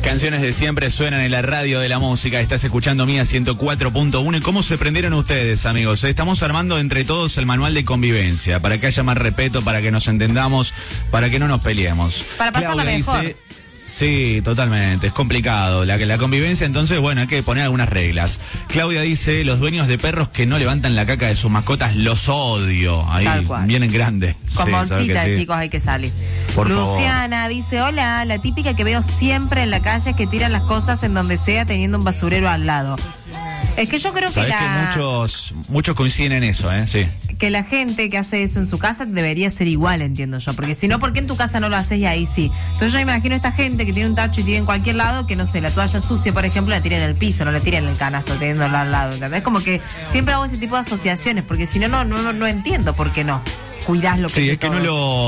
canciones de siempre suenan en la radio de la música. Estás escuchando Mía 104.1. ¿Y cómo se prendieron ustedes, amigos? Estamos armando entre todos el manual de convivencia, para que haya más respeto, para que nos entendamos, para que no nos peleemos. Para pasarla mejor. Dice, sí, totalmente, es complicado la convivencia, entonces bueno, hay que poner algunas reglas. Claudia dice, los dueños de perros que no levantan la caca de sus mascotas, los odio. Ahí vienen grandes. Con sí, bolsita, sí. chicos, hay que salir. Por Luciana favor. dice, hola, la típica que veo siempre en la calle es que tiran las cosas en donde sea teniendo un basurero al lado. Es que yo creo Sabés que muchos coinciden en eso, sí. Que la gente que hace eso en su casa debería ser igual, entiendo yo. Porque si no, ¿por qué en tu casa no lo haces y ahí sí? Entonces yo imagino a esta gente que tiene un tacho y tiene en cualquier lado, que no sé, la toalla sucia, por ejemplo, la tira en el piso, no la tira en el canasto, teniéndola al lado, ¿entendés? Como que siempre hago ese tipo de asociaciones, porque si no, no entiendo por qué no. Cuidás lo que sí, es que no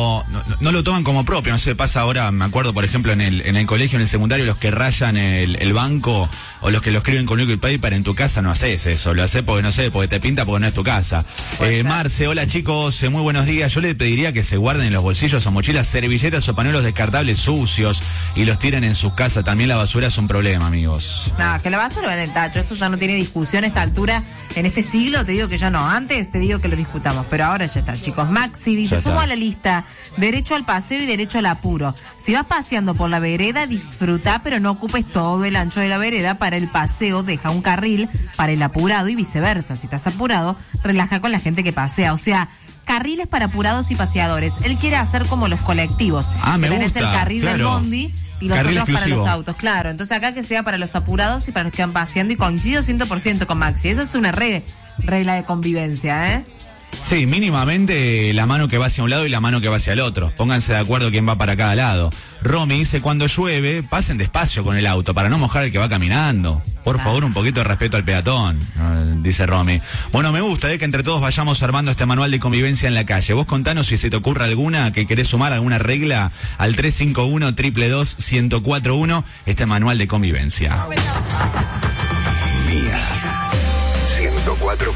lo toman como propio. No sé, pasa ahora, me acuerdo, por ejemplo, en el colegio, en el secundario, los que rayan el banco o los que lo escriben con liquid paper, en tu casa no haces eso. Lo haces porque no sé, porque te pinta, porque no es tu casa. Marce, hola chicos, muy buenos días. Yo le pediría que se guarden en los bolsillos o mochilas servilletas o pañuelos descartables sucios y los tiren en sus casas. También la basura es un problema, amigos. No, que la basura va en el tacho, eso ya no tiene discusión a esta altura. En este siglo te digo que ya no, antes te digo que lo discutamos, pero ahora ya está, chicos. Maxi dice, sumo a la lista, derecho al paseo y derecho al apuro. Si vas paseando por la vereda, disfruta, pero no ocupes todo el ancho de la vereda. Para el paseo, deja un carril para el apurado y viceversa. Si estás apurado, relaja con la gente que pasea. O sea, carriles para apurados y paseadores. Él quiere hacer como los colectivos. Me tenés gusta, el carril del bondi y los carril otros exclusivo para los autos, claro. Entonces acá que sea para los apurados y para los que van paseando, y coincido 100% con Maxi. Eso es una regla de convivencia, ¿eh? Sí, mínimamente la mano que va hacia un lado y la mano que va hacia el otro. Pónganse de acuerdo quién va para cada lado. Romy dice, cuando llueve, pasen despacio con el auto para no mojar el que va caminando. Por favor, un poquito de respeto al peatón, dice Romy. Bueno, me gusta que entre todos vayamos armando este manual de convivencia en la calle. Vos contanos si se te ocurre alguna, que querés sumar alguna regla al 351-222-1041, este manual de convivencia. Mía 104.1.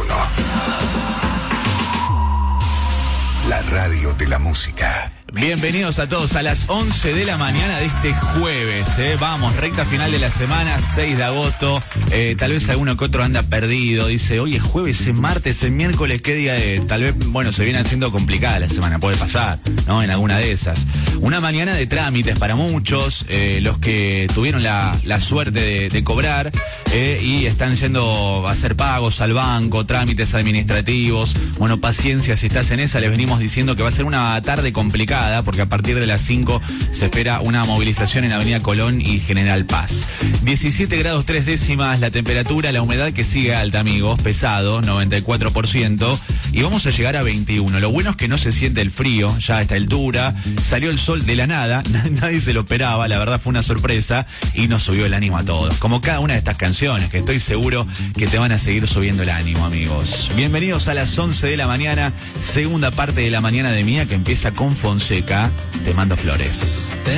La radio de la música. Bienvenidos a todos a las 11 de la mañana de este jueves, Vamos, recta final de la semana, 6 de agosto. Tal vez alguno que otro anda perdido. Dice, hoy es jueves, es martes, es miércoles, ¿qué día es? Tal vez, bueno, se viene haciendo complicada la semana, puede pasar, ¿no? En alguna de esas. Una mañana de trámites para muchos, los que tuvieron la suerte de cobrar, y están yendo a hacer pagos al banco, trámites administrativos. Bueno, paciencia si estás en esa. Les venimos diciendo que va a ser una tarde complicada, porque a partir de las 5 se espera una movilización en Avenida Colón y General Paz. 17 grados 3 décimas la temperatura, la humedad que sigue alta, amigos, pesado, 94%, y vamos a llegar a 21. Lo bueno es que no se siente el frío ya a esta altura, salió el sol de la nada, nadie se lo esperaba, la verdad fue una sorpresa y nos subió el ánimo a todos, como cada una de estas canciones, que estoy seguro que te van a seguir subiendo el ánimo, amigos. Bienvenidos a las 11 de la mañana, segunda parte de la mañana de Mía, que empieza con Fonseca. Te mando flores.